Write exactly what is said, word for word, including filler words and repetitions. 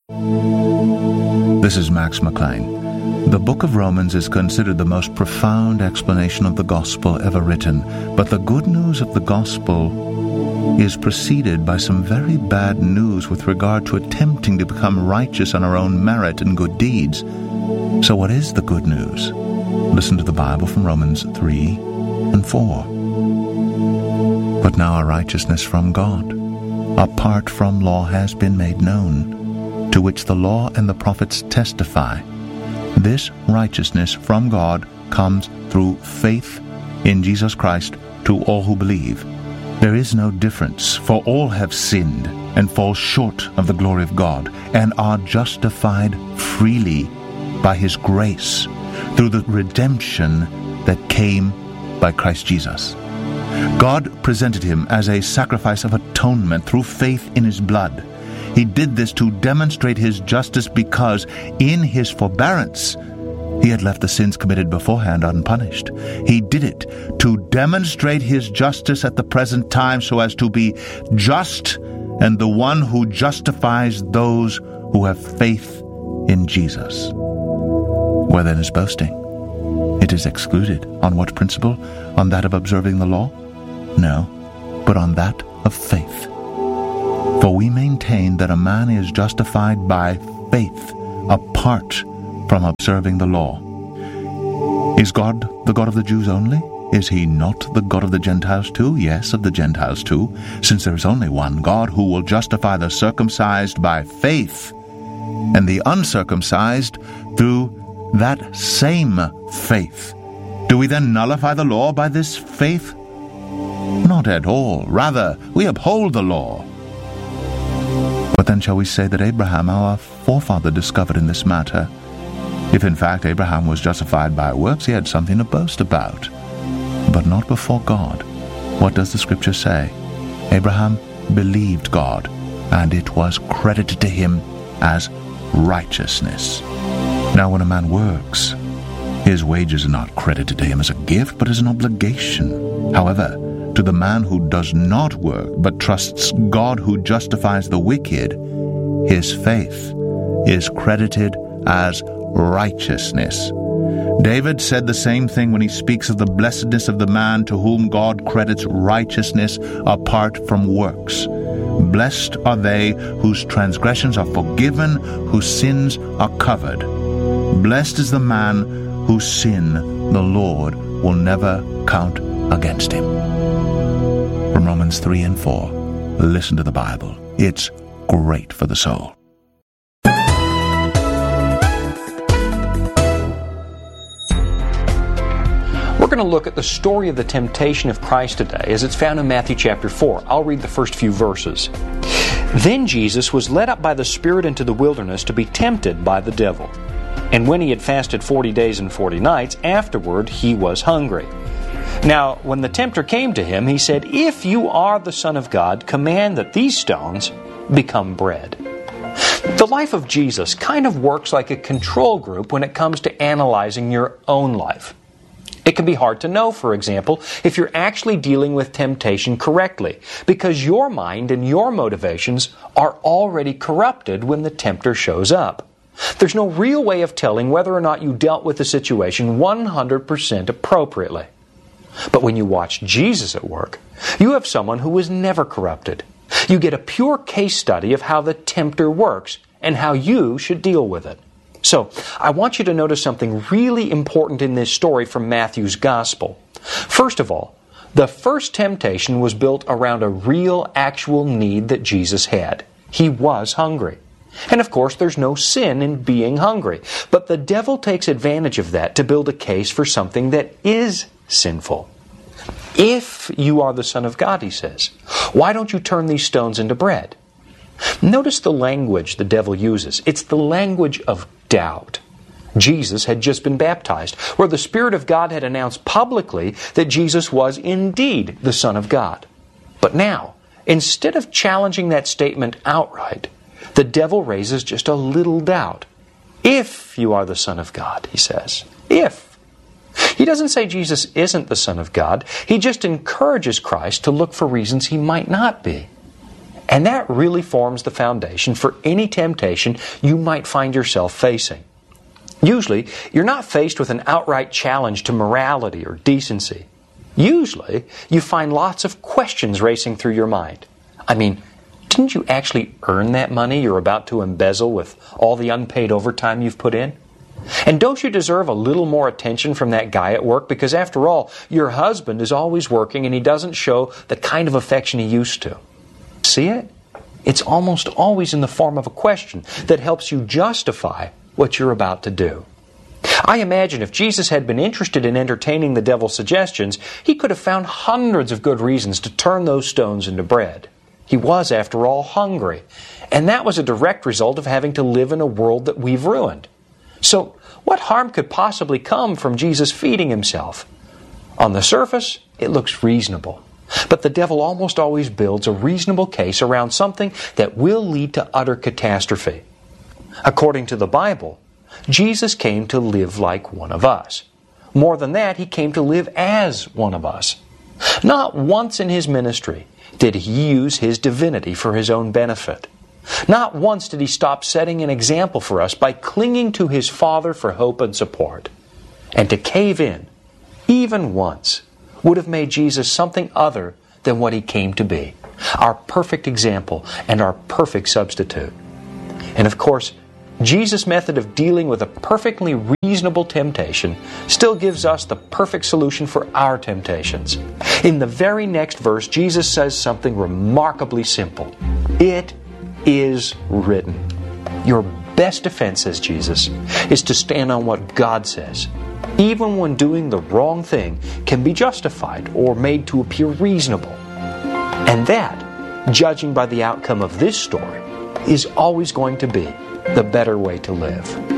This is Max McLean. The book of Romans is considered the most profound explanation of the gospel ever written, but the good news of the gospel is preceded by some very bad news with regard to attempting to become righteous on our own merit and good deeds. So what is the good news? Listen to the Bible from Romans three and four. But now our righteousness from God, apart from law, has been made known, to which the law and the prophets testify. This righteousness from God comes through faith in Jesus Christ to all who believe. There is no difference, for all have sinned and fall short of the glory of God, and are justified freely by His grace through the redemption that came by Christ Jesus. God presented Him as a sacrifice of atonement through faith in His blood. He did this to demonstrate His justice because, in His forbearance, He had left the sins committed beforehand unpunished. He did it to demonstrate His justice at the present time so as to be just and the one who justifies those who have faith in Jesus. Where then is boasting? It is excluded. On what principle? On that of observing the law? No, but on that of faith. For we maintain that a man is justified by faith apart from observing the law. Is God the God of the Jews only? Is He not the God of the Gentiles too? Yes, of the Gentiles too, since there is only one God who will justify the circumcised by faith, and the uncircumcised through that same faith. Do we then nullify the law by this faith? Not at all. Rather, we uphold the law. What then shall we say that Abraham, our forefather, discovered in this matter? If in fact Abraham was justified by works, he had something to boast about, but not before God. What does the Scripture say? Abraham believed God, and it was credited to him as righteousness. Now when a man works, his wages are not credited to him as a gift, but as an obligation. However, to the man who does not work, but trusts God who justifies the wicked, his faith is credited as righteousness. David said the same thing when he speaks of the blessedness of the man to whom God credits righteousness apart from works. Blessed are they whose transgressions are forgiven, whose sins are covered. Blessed is the man whose sin the Lord will never count against him. From Romans three and four, listen to the Bible. It's great for the soul. We're going to look at the story of the temptation of Christ today as it's found in Matthew chapter four. I'll read the first few verses. Then Jesus was led up by the Spirit into the wilderness to be tempted by the devil. And when he had fasted forty days and forty nights, afterward he was hungry. Now, when the tempter came to him, he said, "If you are the Son of God, command that these stones become bread." The life of Jesus kind of works like a control group when it comes to analyzing your own life. It can be hard to know, for example, if you're actually dealing with temptation correctly, because your mind and your motivations are already corrupted when the tempter shows up. There's no real way of telling whether or not you dealt with the situation one hundred percent appropriately. But when you watch Jesus at work, you have someone who was never corrupted. You get a pure case study of how the tempter works and how you should deal with it. So, I want you to notice something really important in this story from Matthew's Gospel. First of all, the first temptation was built around a real, actual need that Jesus had. He was hungry. And of course, there's no sin in being hungry. But the devil takes advantage of that to build a case for something that is sinful. If you are the Son of God, he says, why don't you turn these stones into bread? Notice the language the devil uses. It's the language of doubt. Jesus had just been baptized, where the Spirit of God had announced publicly that Jesus was indeed the Son of God. But now, instead of challenging that statement outright, the devil raises just a little doubt. If you are the Son of God, he says. If. He doesn't say Jesus isn't the Son of God. He just encourages Christ to look for reasons he might not be. And that really forms the foundation for any temptation you might find yourself facing. Usually, you're not faced with an outright challenge to morality or decency. Usually, you find lots of questions racing through your mind. I mean, didn't you actually earn that money you're about to embezzle with all the unpaid overtime you've put in? And don't you deserve a little more attention from that guy at work? Because after all, your husband is always working and he doesn't show the kind of affection he used to. See it? It's almost always in the form of a question that helps you justify what you're about to do. I imagine if Jesus had been interested in entertaining the devil's suggestions, he could have found hundreds of good reasons to turn those stones into bread. He was, after all, hungry. And that was a direct result of having to live in a world that we've ruined. So, what harm could possibly come from Jesus feeding himself? On the surface, it looks reasonable. But the devil almost always builds a reasonable case around something that will lead to utter catastrophe. According to the Bible, Jesus came to live like one of us. More than that, he came to live as one of us. Not once in his ministry did he use his divinity for his own benefit. Not once did he stop setting an example for us by clinging to his Father for hope and support. And to cave in, even once, would have made Jesus something other than what he came to be, our perfect example and our perfect substitute. And of course, Jesus' method of dealing with a perfectly reasonable temptation still gives us the perfect solution for our temptations. In the very next verse, Jesus says something remarkably simple. It is written. Your best defense, says Jesus, is to stand on what God says, even when doing the wrong thing can be justified or made to appear reasonable. And that, judging by the outcome of this story, is always going to be the better way to live.